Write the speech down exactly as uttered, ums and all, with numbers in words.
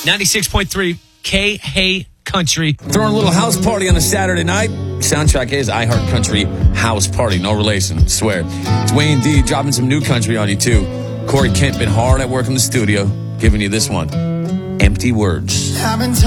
ninety-six point three K Hey Country. Throwing a little house party on a Saturday night. Soundtrack is I Heart Country House Party. No relation, swear. It's Wayne D dropping some new country on you, too. Corey Kent been hard at work in the studio, giving you this one. Empty Words.